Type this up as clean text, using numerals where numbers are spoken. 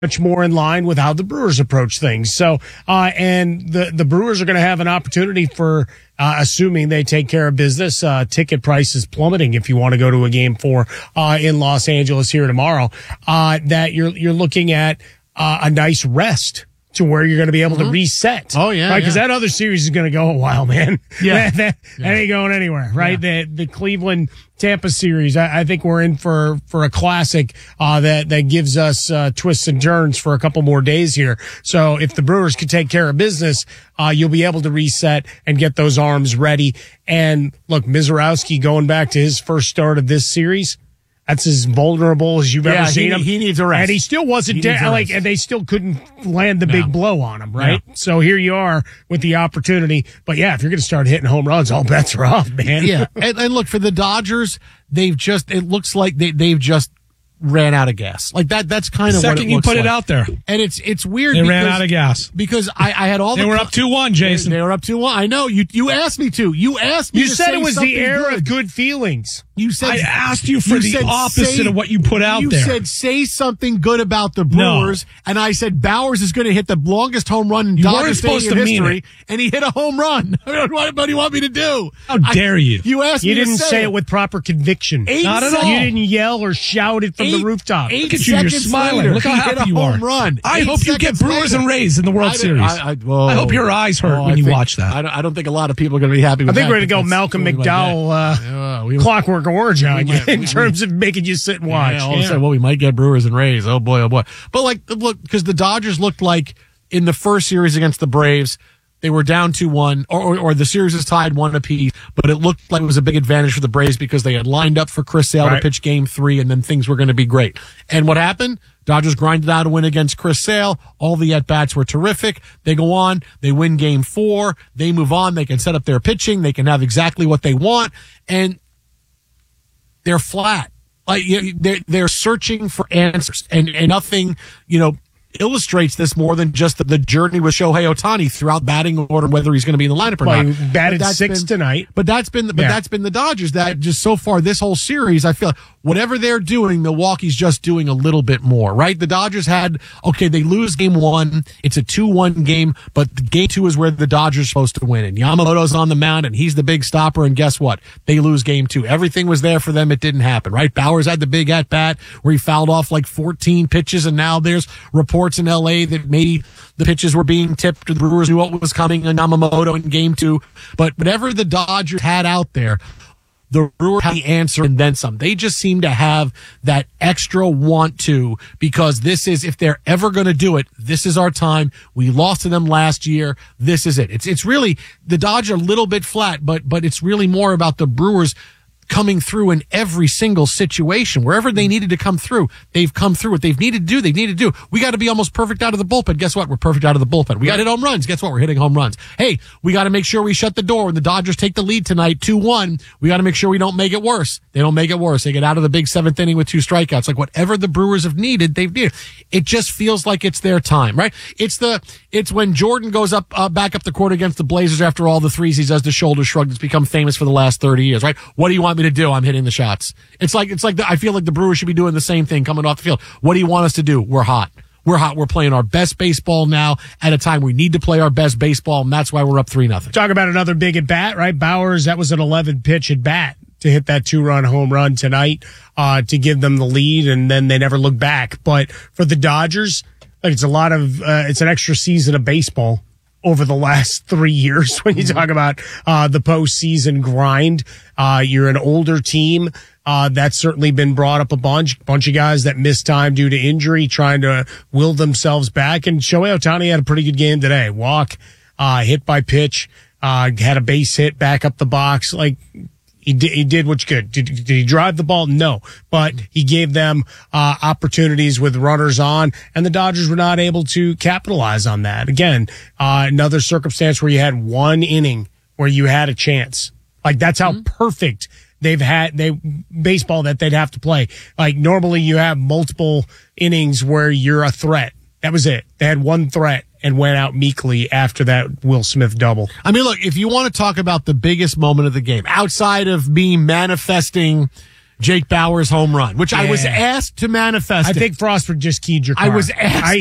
much more in line with how the Brewers approach things. So, and the Brewers are going to have an opportunity for, assuming they take care of business, ticket prices plummeting if you want to go to a game 4, in Los Angeles here tomorrow, that you're looking at, a nice rest to where you're going to be able to reset. Oh, yeah. Right? Because that other series is going to go a while, man. Yeah. that ain't going anywhere, right? Yeah. The Cleveland Tampa series, I think we're in for a classic, that gives us, twists and turns for a couple more days here. So if the Brewers can take care of business, you'll be able to reset and get those arms ready. And look, Mizorowski going back to his first start of this series, that's as vulnerable as you've ever seen him. He needs a rest. And he still wasn't and they still couldn't land the big blow on him, right? No. So here you are with the opportunity. But yeah, if you're going to start hitting home runs, all bets are off, man. Yeah. And look, for the Dodgers, it looks like they've just ran out of gas. Like that's kind of what it looks like. Second you put it out there. And it's weird. They ran out of gas. Because I had all They were up 2-1, Jason. They were up 2-1. I know. You asked me to. You asked me You to said say it was the something era good. of good feelings. You said I asked you for the said opposite of what you put out there. You said say something good about the Brewers, and I said Bowers is going to hit the longest home run in You weren't Dodger supposed Stadium to mean history, it. and he hit a home run. What do you want me to do? How dare you? You asked You me didn't to say it with proper conviction. Not at all. You didn't yell or shout it from the rooftop. Eight Look at you, you're seconds smiling. later, Look how he hit happy a you are. home run. I 8 hope you get seconds Brewers later. and Rays in the World Series. I hope your eyes hurt when you watch that. I don't think a lot of people are going to be happy with I that. think we're going to go That's Malcolm what we might McDowell, get. Clockwork Orange on you in we- terms of making you sit and watch. Yeah, all of a sudden, well, we might get Brewers and Rays. Oh boy, oh boy. But look, because the Dodgers looked like in the first series against the Braves, they were down 2-1, or the series is tied 1 apiece, but it looked like it was a big advantage for the Braves because they had lined up for Chris Sale to pitch game 3, and then things were going to be great. And what happened? Dodgers grinded out a win against Chris Sale. All the at-bats were terrific. They go on. They win game 4. They move on. They can set up their pitching. They can have exactly what they want. And they're flat. Like they're searching for answers, and nothing, illustrates this more than just the journey with Shohei Ohtani throughout batting order, whether he's going to be in the lineup or not. He batted 6 tonight. But that's been the Dodgers that just so far this whole series, I feel like whatever they're doing, Milwaukee's just doing a little bit more, right? The Dodgers they lose game 1. It's a 2-1 game, but game 2 is where the Dodgers are supposed to win. And Yamamoto's on the mound and he's the big stopper. And guess what? They lose game 2. Everything was there for them. It didn't happen, right? Bowers had the big at bat where he fouled off like 14 pitches. And now there's reports in LA that maybe the pitches were being tipped. The Brewers knew what was coming in Yamamoto in game 2. But whatever the Dodgers had out there, the Brewers had the answer and then some. They just seem to have that extra want to, because this is, if they're ever going to do it, this is our time. We lost to them last year. This is it. It's really, the Dodgers are a little bit flat, but it's really more about the Brewers coming through in every single situation. Wherever they needed to come through, they've come through. What they've needed to do. We got to be almost perfect out of the bullpen. Guess what? We're perfect out of the bullpen. We got to hit home runs. Guess what? We're hitting home runs. Hey, we got to make sure we shut the door when the Dodgers take the lead tonight, 2-1. We got to make sure we don't make it worse. They don't make it worse. They get out of the big 7th inning with 2 strikeouts. Like whatever the Brewers have needed, they've needed. It just feels like it's their time, right? It's when Jordan goes back up the court against the Blazers after all the threes he does, the shoulder shrug that's become famous for the last 30 years, right? What do you want me to do? I'm hitting the shots. I feel like the Brewers should be doing the same thing coming off the field. What do you want us to do? We're hot. We're hot. We're playing our best baseball now at a time we need to play our best baseball, and that's why we're up 3-0. Talk about another big at bat, right? Bowers, that was an 11 pitch at bat to hit that 2-run home run tonight, to give them the lead, and then they never looked back. But for the Dodgers, it's an extra season of baseball over the last 3 years. When you talk about, the postseason grind, you're an older team. That's certainly been brought up a bunch of guys that missed time due to injury, trying to will themselves back. And Shohei Ohtani had a pretty good game today. Walk, hit by pitch, had a base hit back up the box. Like, he did what's good. Did he drive the ball? No, but he gave them opportunities with runners on, and the Dodgers were not able to capitalize on that. Again, another circumstance where you had 1 inning where you had a chance. Like, that's how perfect baseball that they'd have to play. Like, normally you have multiple innings where you're a threat. That was it. They had 1 threat and went out meekly after that Will Smith double. I mean, look, if you want to talk about the biggest moment of the game, outside of me manifesting Jake Bauers home run, which I was asked to manifest. I think Frostberg just keyed your car. I was asked.